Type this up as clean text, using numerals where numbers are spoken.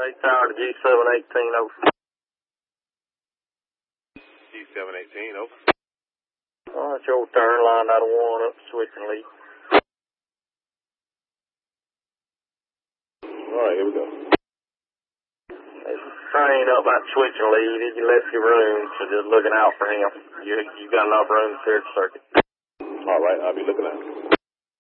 Hey, tower to G718, over. G718, over. It's your turn, line out of 1 up, switching lead. Alright, here we go. Train up about switching lead. He left your room, so just looking out for him. You got enough room to clear the circuit. Alright, I'll be looking out.